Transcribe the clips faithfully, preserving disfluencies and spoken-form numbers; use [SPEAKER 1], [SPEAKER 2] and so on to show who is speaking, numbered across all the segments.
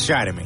[SPEAKER 1] shot at me.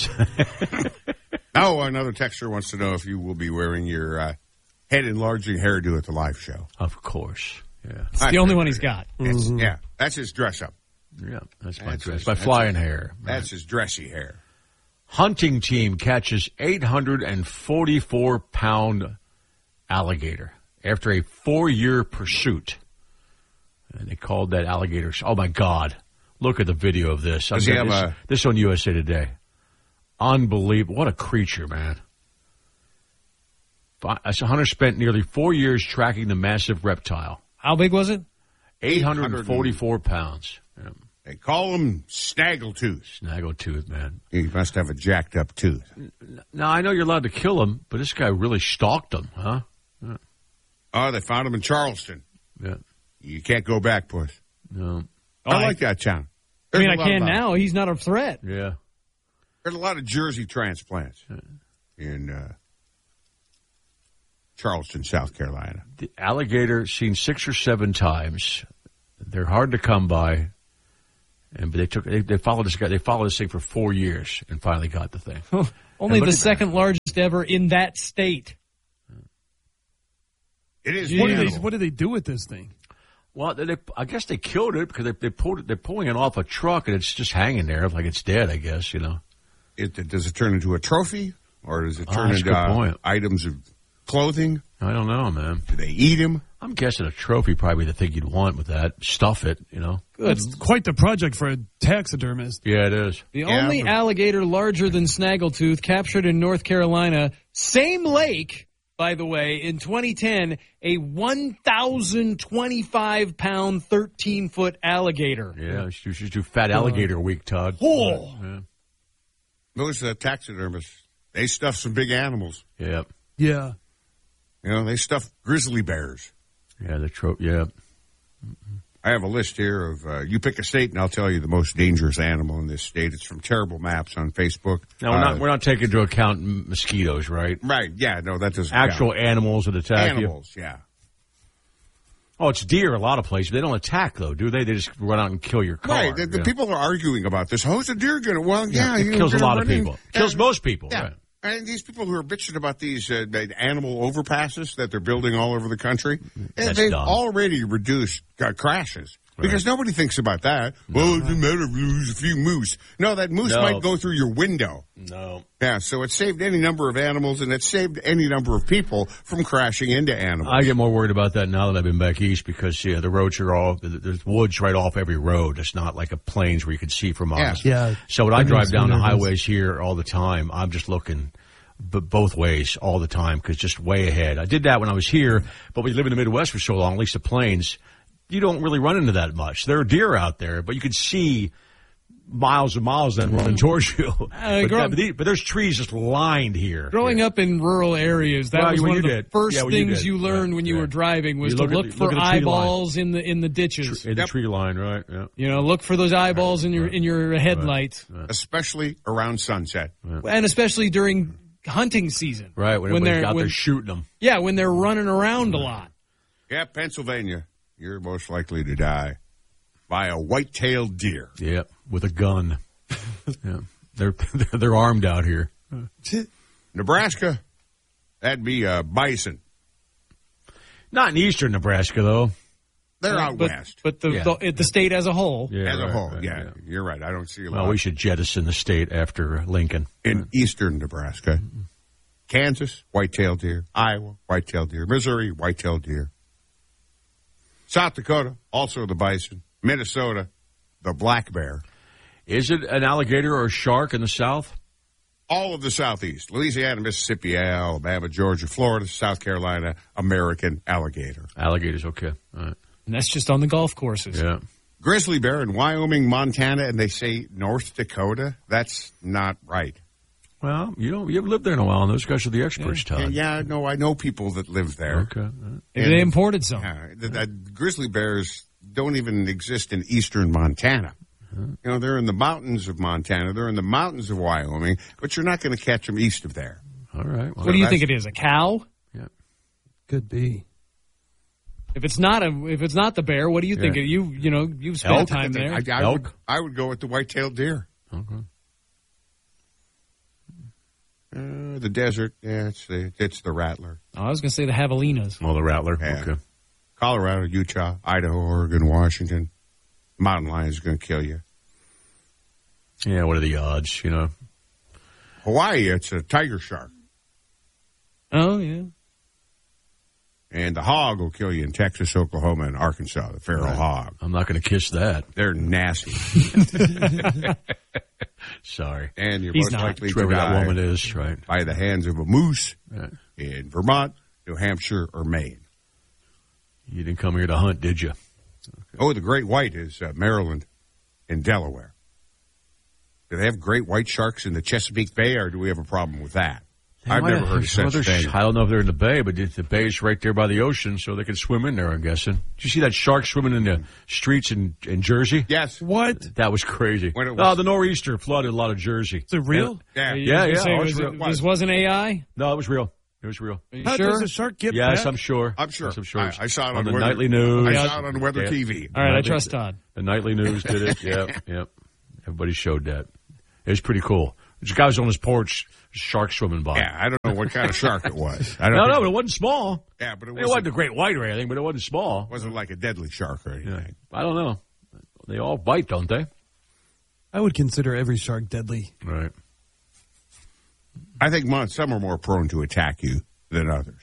[SPEAKER 2] Oh, another texter wants to know if you will be wearing your uh, head-enlarging hairdo at the live show.
[SPEAKER 3] Of course. Yeah.
[SPEAKER 4] It's the I only one he's got.
[SPEAKER 2] That's, mm-hmm. Yeah, that's his dress-up.
[SPEAKER 3] Yeah, that's my
[SPEAKER 2] that's
[SPEAKER 3] dress.
[SPEAKER 2] his,
[SPEAKER 3] my flying
[SPEAKER 2] his,
[SPEAKER 3] hair.
[SPEAKER 2] That's
[SPEAKER 3] right.
[SPEAKER 2] his dressy hair.
[SPEAKER 3] Hunting team catches eight hundred forty-four pound alligator after a four-year pursuit. And they called that alligator. Oh, my God. Look at the video of this.
[SPEAKER 2] Does he have
[SPEAKER 3] this,
[SPEAKER 2] a...
[SPEAKER 3] this on U S A Today. Unbelievable. What a creature, man. A hunter spent nearly four years tracking the massive reptile.
[SPEAKER 4] How big was it?
[SPEAKER 3] eight hundred forty-four pounds. Yeah.
[SPEAKER 2] They call him Snaggletooth.
[SPEAKER 3] Snaggletooth, man.
[SPEAKER 2] He must have a jacked up tooth.
[SPEAKER 3] Now, I know you're allowed to kill him, but this guy really stalked him, huh? Yeah.
[SPEAKER 2] Oh, they found him in Charleston.
[SPEAKER 3] Yeah.
[SPEAKER 2] You can't go back, boys.
[SPEAKER 3] No.
[SPEAKER 2] I, I like that town.
[SPEAKER 4] There's I mean, I
[SPEAKER 2] can
[SPEAKER 4] now. He's not a threat.
[SPEAKER 3] Yeah.
[SPEAKER 2] There's a lot of Jersey transplants in uh, Charleston, South Carolina.
[SPEAKER 3] The alligator seen six or seven times. They're hard to come by, and but they took they, they followed this guy. They followed this thing for four years and finally got the thing.
[SPEAKER 4] Only the second that. largest ever in that state.
[SPEAKER 2] It is.
[SPEAKER 5] What do, they, what do they do with this thing?
[SPEAKER 3] Well, they, I guess they killed it because they, they pulled it. They're pulling it off a truck and it's just hanging there like it's dead. I guess you know.
[SPEAKER 2] It, does it turn into a trophy, or does it turn
[SPEAKER 3] oh,
[SPEAKER 2] into uh, items of clothing?
[SPEAKER 3] I don't know, man.
[SPEAKER 2] Do they eat him?
[SPEAKER 3] I'm guessing a trophy probably the thing you'd want with that. Stuff it, you know.
[SPEAKER 5] That's quite the project for a taxidermist.
[SPEAKER 3] Yeah, it is.
[SPEAKER 4] The
[SPEAKER 2] yeah,
[SPEAKER 4] only
[SPEAKER 2] but...
[SPEAKER 4] alligator larger than Snaggletooth captured in North Carolina, same lake, by the way, in twenty ten, a one thousand twenty-five pound, thirteen foot alligator.
[SPEAKER 3] Yeah, you should, should do Fat Alligator uh, Week, Todd.
[SPEAKER 4] Oh.
[SPEAKER 3] Yeah.
[SPEAKER 2] Those uh, taxidermists, they stuff some big animals.
[SPEAKER 3] Yeah.
[SPEAKER 5] Yeah.
[SPEAKER 2] You know, they stuff grizzly bears.
[SPEAKER 3] Yeah, the trope. Yeah.
[SPEAKER 2] I have a list here of, uh, you pick a state and I'll tell you the most dangerous animal in this state. It's from Terrible Maps on Facebook.
[SPEAKER 3] No, we're,
[SPEAKER 2] uh,
[SPEAKER 3] not, we're not taking into account mosquitoes, right?
[SPEAKER 2] Right, yeah, no, that doesn't
[SPEAKER 3] Actual
[SPEAKER 2] count.
[SPEAKER 3] animals that attack
[SPEAKER 2] Animals,
[SPEAKER 3] you.
[SPEAKER 2] yeah.
[SPEAKER 3] Oh, it's deer a lot of places. They don't attack, though, do they? They just run out and kill your car.
[SPEAKER 2] Right, the, the
[SPEAKER 3] yeah.
[SPEAKER 2] people are arguing about this. How's a deer going to, well, yeah.
[SPEAKER 3] yeah it kills a lot of people. It kills
[SPEAKER 2] and,
[SPEAKER 3] most people,
[SPEAKER 2] yeah.
[SPEAKER 3] right.
[SPEAKER 2] And these people who are bitching about these uh, animal overpasses that they're building all over the country,
[SPEAKER 3] That's
[SPEAKER 2] they've
[SPEAKER 3] dumb.
[SPEAKER 2] already reduced uh, crashes.
[SPEAKER 3] Right.
[SPEAKER 2] Because nobody thinks about that. No. Well, it doesn't matter if you lose a few moose. No, that moose
[SPEAKER 3] no.
[SPEAKER 2] might go through your window.
[SPEAKER 3] No.
[SPEAKER 2] Yeah, so it saved any number of animals, and it saved any number of people from crashing into animals.
[SPEAKER 3] I get more worried about that now that I've been back east because, yeah, the roads are all, there's woods right off every road. It's not like a plains where you can see from miles.
[SPEAKER 5] Yeah. yeah.
[SPEAKER 3] So when I drive down the highways here all the time, I'm just looking b- both ways all the time because just way ahead. I did that when I was here, but we live in the Midwest for so long, at least the plains, you don't really run into that much. There are deer out there, but you can see miles and miles then running towards you. Uh, but, grow, that, but there's trees just lined here.
[SPEAKER 4] Growing
[SPEAKER 3] yeah.
[SPEAKER 4] up in rural areas, that
[SPEAKER 3] well,
[SPEAKER 4] was one of the
[SPEAKER 3] did.
[SPEAKER 4] first
[SPEAKER 3] yeah,
[SPEAKER 4] things
[SPEAKER 3] you,
[SPEAKER 4] you learned
[SPEAKER 3] yeah,
[SPEAKER 4] when you
[SPEAKER 3] yeah.
[SPEAKER 4] were driving was
[SPEAKER 3] you
[SPEAKER 4] to
[SPEAKER 3] look
[SPEAKER 4] look
[SPEAKER 3] the,
[SPEAKER 4] for
[SPEAKER 3] look
[SPEAKER 4] eyeballs in the in the ditches.
[SPEAKER 3] Tr- in
[SPEAKER 2] yep.
[SPEAKER 3] the tree line, right? Yeah.
[SPEAKER 4] You know, look for those eyeballs right. in your right. in your headlights,
[SPEAKER 3] right. Right.
[SPEAKER 2] especially around sunset,
[SPEAKER 3] right.
[SPEAKER 4] and especially during hunting season.
[SPEAKER 3] Right when,
[SPEAKER 4] when they're
[SPEAKER 3] out
[SPEAKER 4] when,
[SPEAKER 3] there shooting them.
[SPEAKER 4] Yeah, when they're running around
[SPEAKER 3] right.
[SPEAKER 4] a lot.
[SPEAKER 2] Yeah, Pennsylvania. You're most likely to die by a white-tailed deer.
[SPEAKER 3] Yeah, with a gun. yeah, they're they're armed out here.
[SPEAKER 2] Nebraska, that'd be a bison.
[SPEAKER 3] Not in eastern Nebraska though.
[SPEAKER 2] They're out
[SPEAKER 4] but,
[SPEAKER 2] west,
[SPEAKER 4] but the,
[SPEAKER 3] yeah.
[SPEAKER 4] the the state as a whole.
[SPEAKER 3] Yeah,
[SPEAKER 2] as
[SPEAKER 3] right,
[SPEAKER 2] a whole,
[SPEAKER 3] right,
[SPEAKER 2] yeah,
[SPEAKER 3] yeah,
[SPEAKER 2] you're right. I don't see a
[SPEAKER 3] well,
[SPEAKER 2] lot.
[SPEAKER 3] we should jettison the state after Lincoln.
[SPEAKER 2] In
[SPEAKER 3] right.
[SPEAKER 2] eastern Nebraska, mm-hmm. Kansas, white-tailed deer. Iowa, white-tailed deer. Missouri, white-tailed deer. South Dakota, also the bison. Minnesota, the black bear.
[SPEAKER 3] Is it an alligator or a shark in the South?
[SPEAKER 2] All of the Southeast. Louisiana, Mississippi, Alabama, Georgia, Florida, South Carolina, American alligator.
[SPEAKER 3] Alligators, okay. All right.
[SPEAKER 4] And that's just on the golf courses.
[SPEAKER 3] Yeah.
[SPEAKER 2] Grizzly bear in Wyoming, Montana, and they say North Dakota. That's not right.
[SPEAKER 3] Well, you know, you've lived there in a while, and those guys are the experts,
[SPEAKER 2] yeah.
[SPEAKER 3] Todd.
[SPEAKER 2] Yeah, no, I know people that live there.
[SPEAKER 3] Okay. Right.
[SPEAKER 4] Maybe they imported some.
[SPEAKER 2] Uh, the, the grizzly bears don't even exist in eastern Montana. Uh-huh. You know, they're in the mountains of Montana. They're in the mountains of Wyoming, but you're not going to catch them east of there.
[SPEAKER 3] All right. Well,
[SPEAKER 4] what do you think it is? A cow?
[SPEAKER 3] Yeah.
[SPEAKER 5] Could be.
[SPEAKER 4] If it's not a, if it's not the bear, what do you think?
[SPEAKER 3] Yeah.
[SPEAKER 4] You, you know, you've spent
[SPEAKER 3] Elk?
[SPEAKER 4] time there.
[SPEAKER 2] I, I,
[SPEAKER 3] Elk?
[SPEAKER 2] would, I would go with the white-tailed deer.
[SPEAKER 3] Okay.
[SPEAKER 2] Uh, the desert, yeah, it's the, it's the rattler.
[SPEAKER 4] I was going to say the javelinas.
[SPEAKER 3] Well, the rattler.
[SPEAKER 2] Yeah.
[SPEAKER 3] Okay.
[SPEAKER 2] Colorado, Utah, Idaho, Oregon, Washington. Mountain lion is going to kill you.
[SPEAKER 3] Yeah, what are the odds, you know?
[SPEAKER 2] Hawaii, it's a tiger shark.
[SPEAKER 4] Oh, yeah.
[SPEAKER 2] And the hog will kill you in Texas, Oklahoma, and Arkansas, the feral
[SPEAKER 3] Right.
[SPEAKER 2] hog.
[SPEAKER 3] I'm not going to kiss that.
[SPEAKER 2] They're nasty.
[SPEAKER 3] Sorry.
[SPEAKER 2] And you're
[SPEAKER 4] He's
[SPEAKER 2] most
[SPEAKER 4] not.
[SPEAKER 2] likely to
[SPEAKER 3] Whoever that
[SPEAKER 2] die
[SPEAKER 3] woman is, right?
[SPEAKER 2] by the hands of a moose
[SPEAKER 3] Right.
[SPEAKER 2] in Vermont, New Hampshire, or Maine.
[SPEAKER 3] You didn't come here to hunt, did you?
[SPEAKER 2] Oh, the great white is uh, Maryland and Delaware. Do they have great white sharks in the Chesapeake Bay, or do we have a problem with that? I've
[SPEAKER 3] Why-
[SPEAKER 2] never heard of such
[SPEAKER 3] well,
[SPEAKER 2] a thing.
[SPEAKER 3] I don't know if they're in the bay, but the bay is right there by the ocean, so they can swim in there, I'm guessing. Did you see that shark swimming in the streets in, in Jersey?
[SPEAKER 2] Yes.
[SPEAKER 5] What?
[SPEAKER 3] That was crazy.
[SPEAKER 2] When it
[SPEAKER 3] Oh,
[SPEAKER 2] was-
[SPEAKER 3] the nor'easter flooded a lot of Jersey.
[SPEAKER 5] Is it real?
[SPEAKER 2] Yeah.
[SPEAKER 4] You
[SPEAKER 3] Yeah,
[SPEAKER 4] were
[SPEAKER 3] yeah,
[SPEAKER 4] saying
[SPEAKER 3] oh,
[SPEAKER 4] it
[SPEAKER 3] it's
[SPEAKER 4] was,
[SPEAKER 3] real.
[SPEAKER 4] this wasn't A I?
[SPEAKER 3] No, it was real. It was real.
[SPEAKER 4] Are you
[SPEAKER 5] How
[SPEAKER 4] sure?
[SPEAKER 5] does a shark get
[SPEAKER 3] Yes,
[SPEAKER 5] back?
[SPEAKER 3] I'm sure.
[SPEAKER 2] I'm sure.
[SPEAKER 3] Yes, I'm sure.
[SPEAKER 2] I, I saw it on,
[SPEAKER 3] the
[SPEAKER 2] weather,
[SPEAKER 3] nightly news.
[SPEAKER 2] I
[SPEAKER 4] Yeah.
[SPEAKER 2] saw it on Weather
[SPEAKER 3] Yeah.
[SPEAKER 2] T V.
[SPEAKER 4] All right, I
[SPEAKER 3] Nightly-
[SPEAKER 4] trust Todd.
[SPEAKER 3] The nightly news did it. Yep, yep. Everybody showed that. It was pretty cool. This guy was on his porch, shark swimming by.
[SPEAKER 2] Yeah, I don't know what kind of shark it was. I don't
[SPEAKER 3] No,
[SPEAKER 2] think
[SPEAKER 3] no, but it wasn't small.
[SPEAKER 2] Yeah, but it
[SPEAKER 3] It
[SPEAKER 2] wasn't,
[SPEAKER 3] wasn't a great white or anything, but it wasn't small.
[SPEAKER 2] wasn't like a deadly shark or anything.
[SPEAKER 3] Yeah. I don't know. They all bite, don't they?
[SPEAKER 5] I would consider every shark deadly.
[SPEAKER 3] Right.
[SPEAKER 2] I think mon- some are more prone to attack you than others.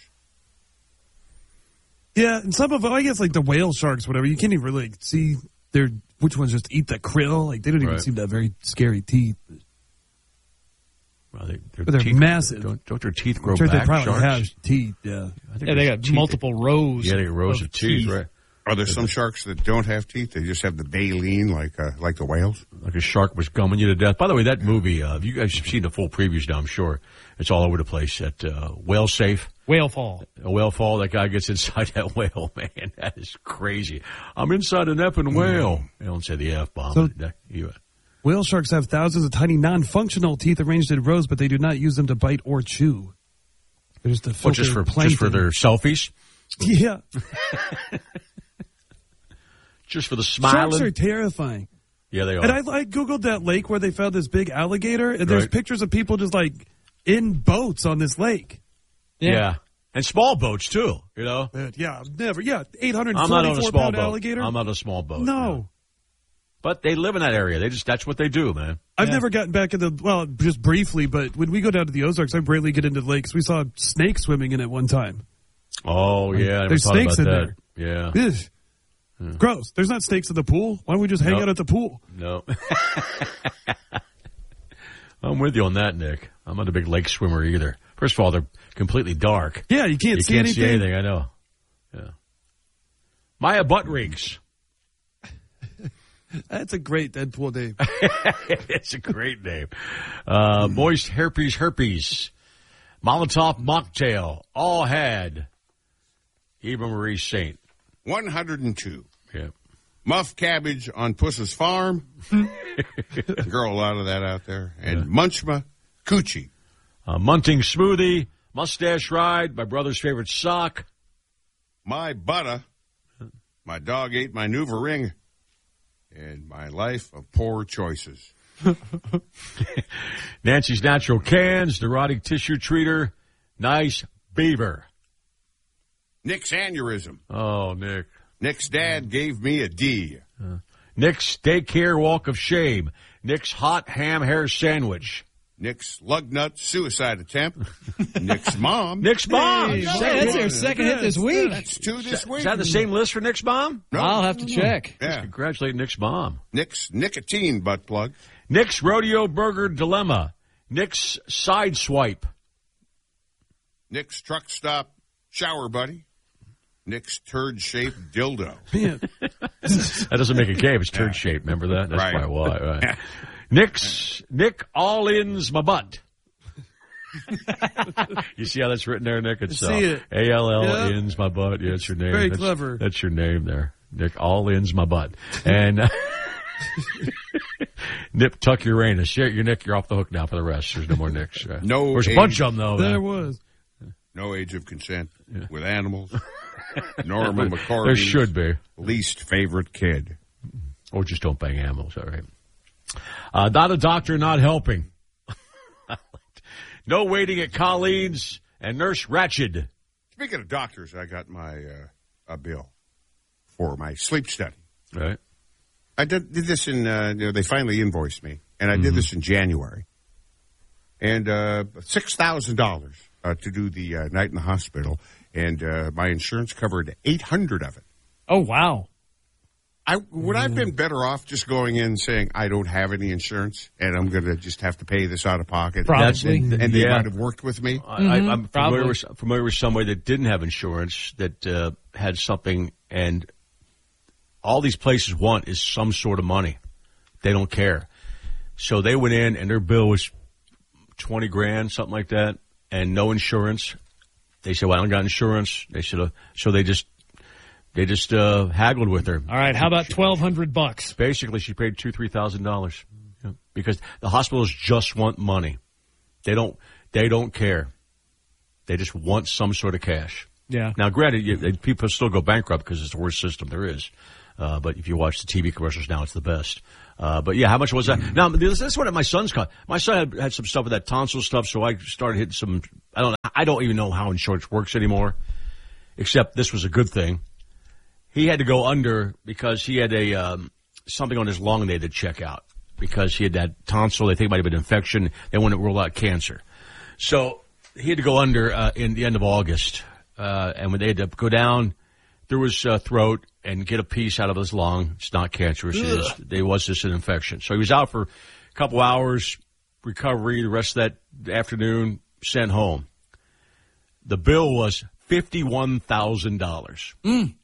[SPEAKER 5] Yeah, and some of them, I guess, like the whale sharks, whatever, you can't even really like, see their which ones just eat the krill. Like, they don't even
[SPEAKER 3] Right.
[SPEAKER 5] seem to have very scary teeth.
[SPEAKER 3] Well, they, their
[SPEAKER 5] But they're
[SPEAKER 3] teeth,
[SPEAKER 5] massive.
[SPEAKER 3] Don't, don't their teeth grow
[SPEAKER 5] I'm sure
[SPEAKER 3] back?
[SPEAKER 5] they probably
[SPEAKER 3] sharks?
[SPEAKER 5] have teeth, yeah.
[SPEAKER 3] I think
[SPEAKER 4] Yeah, they
[SPEAKER 3] their
[SPEAKER 4] got
[SPEAKER 3] teeth-
[SPEAKER 4] multiple rows.
[SPEAKER 3] Yeah, they got rows of, teeth, right?
[SPEAKER 2] Are there some sharks that don't have teeth? They just have the baleen like uh, like the whales?
[SPEAKER 3] Like a shark was gumming you to death. By the way, that movie, uh, you guys have seen the full previews now, I'm sure. It's all over the place. At uh, Whale Safe,
[SPEAKER 4] Whale fall.
[SPEAKER 3] a whale fall, that guy gets inside that whale, man. That is crazy. I'm inside an effing whale. They don't say the F-bomb.
[SPEAKER 5] So-
[SPEAKER 3] That- you-
[SPEAKER 5] Whale sharks have thousands of tiny non-functional teeth arranged in rows, but they do not use them to bite or chew. They're just to
[SPEAKER 3] What, just
[SPEAKER 5] filter
[SPEAKER 3] for, just for
[SPEAKER 5] plankton.
[SPEAKER 3] their selfies?
[SPEAKER 5] Yeah.
[SPEAKER 3] Just for the
[SPEAKER 5] Sharks
[SPEAKER 3] smiling?
[SPEAKER 5] are terrifying.
[SPEAKER 3] Yeah, they are.
[SPEAKER 5] And I, I Googled that lake where they found this big alligator, and there's
[SPEAKER 3] Right.
[SPEAKER 5] pictures of people just like in boats on this lake.
[SPEAKER 3] yeah. And small boats, too, you know?
[SPEAKER 5] Uh, yeah, never. Yeah, eight hundred
[SPEAKER 3] I'm not on a
[SPEAKER 5] forty-four
[SPEAKER 3] small
[SPEAKER 5] pound
[SPEAKER 3] boat.
[SPEAKER 5] alligator.
[SPEAKER 3] I'm on a small boat.
[SPEAKER 5] no.
[SPEAKER 3] But they live in that area. They just, that's what they do, man.
[SPEAKER 5] I've
[SPEAKER 4] Yeah.
[SPEAKER 5] never gotten back in the, well, just briefly, but when we go down to the Ozarks, I rarely get into the lakes. We saw snakes swimming in it one time.
[SPEAKER 3] Oh, yeah. I never
[SPEAKER 5] There's
[SPEAKER 3] thought
[SPEAKER 5] snakes
[SPEAKER 3] about
[SPEAKER 5] in
[SPEAKER 3] that. Yeah.
[SPEAKER 5] Ugh. Gross. There's not snakes in the pool. Why don't we just hang
[SPEAKER 3] Nope.
[SPEAKER 5] out at the pool?
[SPEAKER 3] No. I'm with you on that, Nick. I'm not a big lake swimmer either. First of all, they're completely dark.
[SPEAKER 5] Yeah, you can't
[SPEAKER 3] You
[SPEAKER 5] see
[SPEAKER 3] can't
[SPEAKER 5] anything.
[SPEAKER 3] see anything, I know. Yeah. Maya Butt Rigs.
[SPEAKER 5] That's a great Deadpool name.
[SPEAKER 3] It's a great name. Uh, moist herpes herpes. Molotov mocktail. All had. Eva Marie Saint.
[SPEAKER 2] one hundred two.
[SPEAKER 3] Yeah.
[SPEAKER 2] Muff cabbage on Puss's farm. Girl, a lot of that out there. And Munchma Coochie.
[SPEAKER 3] Uh, Munting smoothie. Mustache ride. My brother's favorite sock.
[SPEAKER 2] My butter. My dog ate my Nuva ring. And my life of poor choices.
[SPEAKER 3] Nancy's Natural Cans. Neurotic Tissue Treater. Nice Beaver.
[SPEAKER 2] Nick's aneurysm.
[SPEAKER 3] Oh, Nick.
[SPEAKER 2] Nick's dad gave me a D.
[SPEAKER 3] Nick's Daycare Walk of Shame. Nick's Hot Ham Hair Sandwich.
[SPEAKER 2] Nick's lug nut suicide attempt. Nick's mom.
[SPEAKER 3] Nick's Mom.
[SPEAKER 5] Hey,
[SPEAKER 3] Second
[SPEAKER 4] Hey, that's
[SPEAKER 3] hit.
[SPEAKER 4] their second hit this week.
[SPEAKER 2] That's two this week.
[SPEAKER 3] Is that the same list for Nick's Mom?
[SPEAKER 2] No.
[SPEAKER 4] I'll have to check.
[SPEAKER 2] Yeah.
[SPEAKER 3] Congratulate Nick's Mom.
[SPEAKER 2] Nick's nicotine butt plug.
[SPEAKER 3] Nick's Rodeo Burger Dilemma. Nick's Side Swipe.
[SPEAKER 2] Nick's truck stop shower buddy. Nick's turd shaped dildo.
[SPEAKER 5] Man,
[SPEAKER 3] That doesn't make a cave. It's turd shaped. Remember that? That's
[SPEAKER 2] Right.
[SPEAKER 3] probably why. Right. Nick's Nick All In's My Butt. You see how that's written there, Nick? It's
[SPEAKER 5] I see
[SPEAKER 3] uh,
[SPEAKER 5] it.
[SPEAKER 3] A L L
[SPEAKER 5] Yeah.
[SPEAKER 3] In's My Butt. Yeah, that's your name.
[SPEAKER 5] Very
[SPEAKER 3] that's,
[SPEAKER 5] clever.
[SPEAKER 3] That's your name there. Nick All In's My Butt. And uh, Nip Tuck Uranus. Your, your Nick, you're off the hook now for the rest. There's no more Nicks. Uh,
[SPEAKER 2] No
[SPEAKER 3] There's a
[SPEAKER 2] age.
[SPEAKER 3] bunch of them, though.
[SPEAKER 5] there
[SPEAKER 3] man.
[SPEAKER 5] was.
[SPEAKER 2] No age of consent with animals. Norma McCormick's
[SPEAKER 3] There should be.
[SPEAKER 2] least favorite kid.
[SPEAKER 3] Or just don't bang animals, all right. Uh, not a doctor, not helping. No waiting at Colleen's and Nurse Ratched.
[SPEAKER 2] Speaking of doctors, I got my uh, a bill for my sleep study.
[SPEAKER 3] Right.
[SPEAKER 2] I did, did this in, uh, you know, they finally invoiced me, and I mm-hmm. did this in January. And uh, six thousand dollars uh, to do the uh, night in the hospital, and uh, my insurance covered eight hundred of it.
[SPEAKER 4] Oh, wow.
[SPEAKER 2] I Would I have been better off just going in and saying, I don't have any insurance, and I'm going to just have to pay this out of pocket?
[SPEAKER 4] Probably.
[SPEAKER 2] And, and they
[SPEAKER 3] Yeah.
[SPEAKER 2] might have worked with me?
[SPEAKER 3] I,
[SPEAKER 4] Mm-hmm.
[SPEAKER 3] I, I'm familiar with, familiar with somebody that didn't have insurance, that uh, had something, and all these places want is some sort of money. They don't care. So they went in, and their bill was twenty grand, something like that, and no insurance. They said, well, I don't got insurance. They should have. So they just they just uh, haggled with her.
[SPEAKER 4] All right, how about twelve hundred bucks?
[SPEAKER 3] Basically, she paid two, three thousand dollars because the hospitals just want money. They don't. They don't care. They just want some sort of cash.
[SPEAKER 4] Yeah.
[SPEAKER 3] Now, granted, you, people still go bankrupt because it's the worst system there is. Uh, but if you watch the T V commercials now, it's the best. Uh, but yeah, how much was that? Now, this, this is what my son's got. My son had, had some stuff with that tonsil stuff, so I started hitting some. I don't. I don't even know how insurance works anymore. Except this was a good thing. He had to go under because he had a um, something on his lung they had to check out because he had that tonsil. They think it might have been an infection. They wanted to rule out cancer. So he had to go under uh, in the end of August. Uh, and when they had to go down through his uh, throat and get a piece out of his lung, it's not cancerous. It, is, it was just an infection. So he was out for a couple hours, recovery, the rest of that afternoon, sent home. The bill was fifty-one thousand dollars.
[SPEAKER 4] Mm.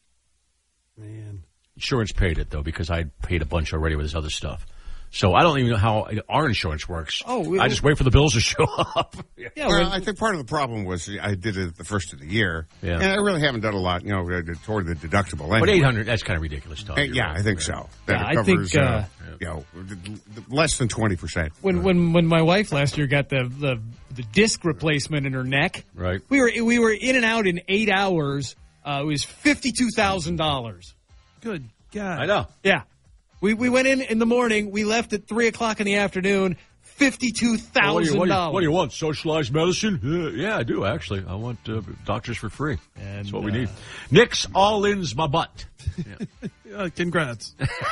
[SPEAKER 5] Man.
[SPEAKER 3] Insurance paid it, though, because I paid a bunch already with this other stuff. So I don't even know how our insurance works.
[SPEAKER 4] Oh, we,
[SPEAKER 3] I just wait for the bills to show up.
[SPEAKER 4] Yeah,
[SPEAKER 2] well,
[SPEAKER 4] well,
[SPEAKER 2] I think part of the problem was I did it at the first of the year,
[SPEAKER 3] Yeah.
[SPEAKER 2] and I really haven't done a lot, you know, toward the deductible. Anyway.
[SPEAKER 3] But eight hundred, that's kind of ridiculous, Tom.
[SPEAKER 2] Uh,
[SPEAKER 3] You're
[SPEAKER 2] yeah,
[SPEAKER 3] right.
[SPEAKER 2] I think so. That
[SPEAKER 4] Yeah,
[SPEAKER 2] it
[SPEAKER 4] I think,
[SPEAKER 2] covers,
[SPEAKER 4] uh,
[SPEAKER 2] uh, you know, less than twenty percent.
[SPEAKER 4] when when when my wife last year got the the, the disc replacement in her neck,
[SPEAKER 3] Right.
[SPEAKER 4] we were we were in and out in eight hours. Uh, it was fifty-two thousand dollars.
[SPEAKER 5] Good God.
[SPEAKER 3] I know.
[SPEAKER 4] Yeah, we we went in in the morning. We left at three o'clock in the afternoon. Fifty-two
[SPEAKER 3] What do,
[SPEAKER 4] thousand
[SPEAKER 3] you, what, do you,
[SPEAKER 4] dollars.
[SPEAKER 3] what do you want? Socialized medicine? Uh, yeah, I do, actually. I want uh, doctors for free.
[SPEAKER 4] And,
[SPEAKER 3] That's what we
[SPEAKER 4] uh,
[SPEAKER 3] need. Nick's all-in's my butt. Yeah.
[SPEAKER 5] Uh, congrats.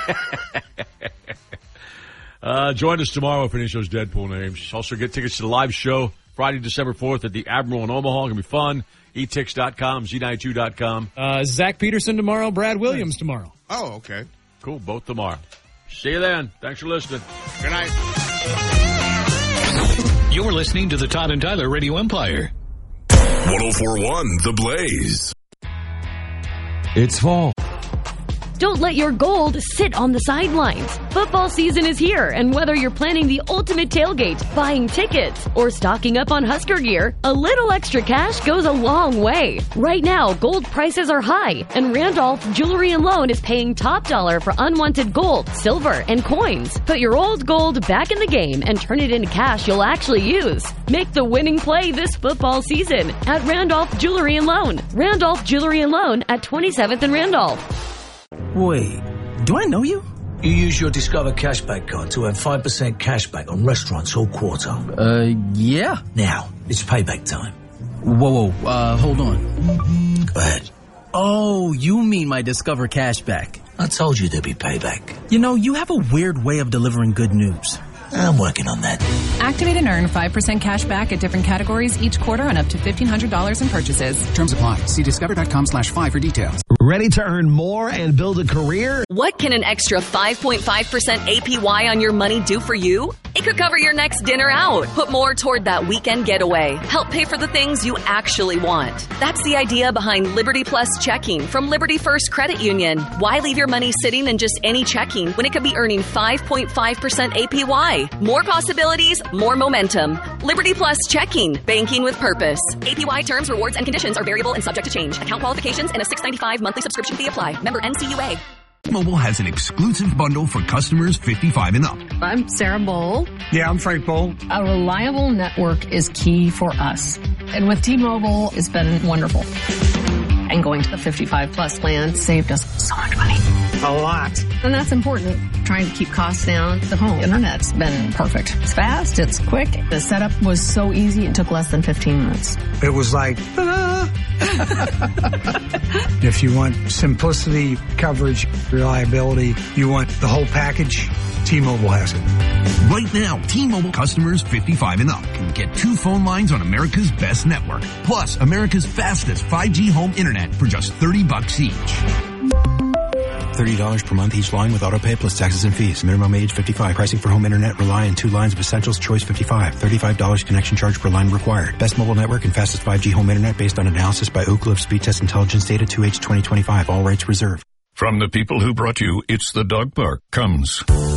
[SPEAKER 3] uh, join us tomorrow for any of those Deadpool names. Also get tickets to the live show Friday, December fourth at the Admiral in Omaha. It's going to be fun. e tix dot com, z ninety-two dot com.
[SPEAKER 4] Uh, Zach Peterson tomorrow. Brad Williams tomorrow.
[SPEAKER 2] Oh, okay.
[SPEAKER 3] Cool, both tomorrow. See you then. Thanks for listening.
[SPEAKER 2] Good night.
[SPEAKER 1] You're listening to the Todd and Tyler Radio Empire.
[SPEAKER 6] one oh four point one The Blaze.
[SPEAKER 7] It's fall.
[SPEAKER 8] Don't let your gold sit on the sidelines. Football season is here, and whether you're planning the ultimate tailgate, buying tickets, or stocking up on Husker gear, a little extra cash goes a long way. Right now, gold prices are high, and Randolph Jewelry and Loan is paying top dollar for unwanted gold, silver, and coins. Put your old gold back in the game and turn it into cash you'll actually use. Make the winning play this football season at Randolph Jewelry and Loan. Randolph Jewelry and Loan at twenty-seventh and Randolph.
[SPEAKER 9] Wait, do I know you? You use your Discover Cashback card to earn five percent cashback on restaurants all quarter.
[SPEAKER 7] Uh, yeah.
[SPEAKER 9] Now, it's payback time.
[SPEAKER 7] Whoa, whoa, uh, hold on.
[SPEAKER 9] Go ahead.
[SPEAKER 7] Oh, you mean my Discover Cashback.
[SPEAKER 9] I told you there'd be payback.
[SPEAKER 7] You know, you have a weird way of delivering good news.
[SPEAKER 9] I'm working on that.
[SPEAKER 10] Activate and earn five percent cash back at different categories each quarter on up to fifteen hundred dollars in purchases.
[SPEAKER 11] Terms apply. See discover.com slash five for details.
[SPEAKER 12] Ready to earn more and build a career?
[SPEAKER 13] What can an extra five point five percent A P Y on your money do for you? It could cover your next dinner out, put more toward that weekend getaway, help pay for the things you actually want. That's the idea behind Liberty Plus Checking from Liberty First Credit Union. Why leave your money sitting in just any checking when it could be earning five point five percent A P Y? More possibilities, more momentum. Liberty Plus Checking, banking with purpose. A P Y terms, rewards, and conditions are variable and subject to change. Account qualifications and a six ninety-five monthly subscription fee apply. Member N C U A.
[SPEAKER 14] T-Mobile has an exclusive bundle for customers fifty-five and up.
[SPEAKER 15] I'm Sarah Bowl.
[SPEAKER 16] Yeah, I'm Frank Bowl.
[SPEAKER 15] A reliable network is key for us. And with T-Mobile, it's been wonderful. And going to the fifty-five plus plan saved us so much money.
[SPEAKER 16] A lot.
[SPEAKER 15] And that's important. Trying to keep costs down. The home internet's been perfect. It's fast. It's quick. The setup was so easy. It took less than fifteen minutes.
[SPEAKER 16] It was like, ah. If you want simplicity, coverage, reliability, you want the whole package, T-Mobile has it.
[SPEAKER 14] Right now, T-Mobile customers fifty-five and up can get two phone lines on America's best network, plus America's fastest five G home internet for just thirty bucks each.
[SPEAKER 17] thirty dollars per month each line with autopay plus taxes and fees. Minimum age fifty-five. Pricing for home internet rely on two lines of Essentials Choice fifty-five. thirty-five dollars connection charge per line required. Best mobile network and fastest five G home internet based on analysis by Oak Cliff Speed Test Intelligence Data two H twenty twenty-five. All rights reserved.
[SPEAKER 6] From the people who brought you It's the Dog Park comes